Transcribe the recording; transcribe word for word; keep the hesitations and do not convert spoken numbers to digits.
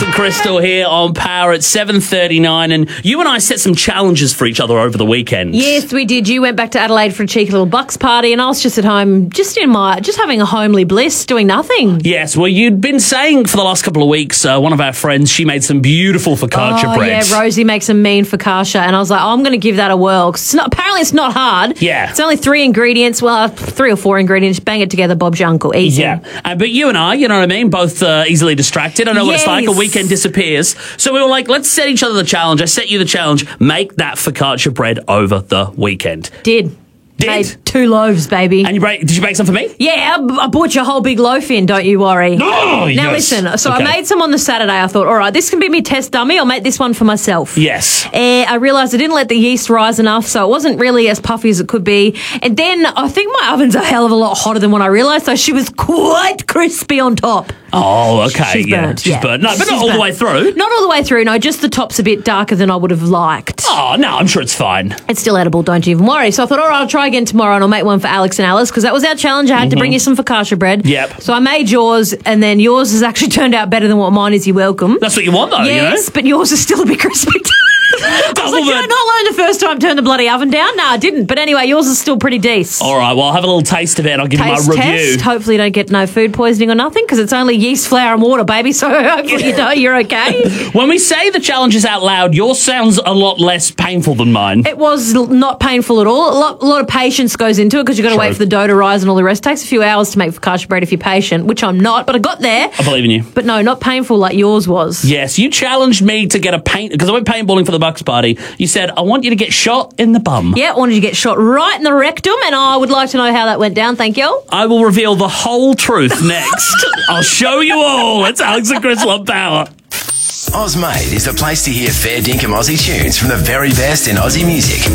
and Crystal here on Power at seven thirty-nine, and you and I set some challenges for each other over the weekend. Yes, we did. You went back to Adelaide for a cheeky little Bucks party, and I was just at home, just in my, just having a homely bliss, doing nothing. Yes, well, you'd been saying for the last couple of weeks, uh, one of our friends, she made some beautiful focaccia oh, breads. yeah, Rosie makes a mean focaccia, and I was like, oh, I'm going to give that a whirl. 'Cause it's not, apparently it's not hard. Yeah. It's only three ingredients, well, three or four ingredients, bang it together, Bob's your uncle, easy. Yeah, uh, but you and I, you know what I mean, both uh, easily distracted. I know what it's like. A Yes. weekend disappears. So we were like, let's set each other the challenge. I set you the challenge. Make that focaccia bread over the weekend. Did. Did? Made two loaves, baby. And you break, did you make some for me? Yeah, I, I bought you a whole big loaf in, don't you worry. Oh, now yes. listen, so Okay. I made some on the Saturday. I thought, all right, this can be me test dummy. I'll make this one for myself. Yes. Uh, I realised I didn't let the yeast rise enough, so it wasn't really as puffy as it could be. And then I think my oven's a hell of a lot hotter than what I realised, so she was quite crispy on top. Oh, okay. She's yeah. burnt, She's yeah. burnt. No, but She's not all the burnt. way through. Not all the way through, no, just the top's a bit darker than I would have liked. Oh, no, I'm sure it's fine. It's still edible, don't you even worry. So I thought, all right, I'll try again tomorrow and I'll make one for Alex and Alice, because that was our challenge. I had to bring you some focaccia bread. Yep. So I made yours, and then yours has actually turned out better than what mine is. You're welcome. That's what you want, though, Yes, you but yours is still a bit crispy. I was like, Double did I the- not learn the first time turn the bloody oven down? No, I didn't. But anyway, yours is still pretty decent. know? All right, well, I'll have a little taste of it. I'll give Taste you my review. test. Hopefully you don't get no food poisoning or nothing, because it's only yeast, flour and water, baby. So hopefully you know you're okay. When we say the challenges out loud, yours sounds a lot less painful than mine. It was l- not painful at all. A lot, a lot of patience goes into it, because you've got to True. wait for the dough to rise and all the rest. It takes a few hours to make focaccia bread if you're patient, which I'm not, but I got there. I believe in you. But no, not painful like yours was. Yes, you challenged me to get a paint, because I went paintballing for the Bucks party. You said, I want you to get shot in the bum. Yeah, I wanted you to get shot right in the rectum, and I would like to know how that went down. Thank you. I will reveal the whole truth next. I'll show you all. It's Alex and Crystal on Power. Ozmade is the place to hear fair dinkum Aussie tunes from the very best in Aussie music.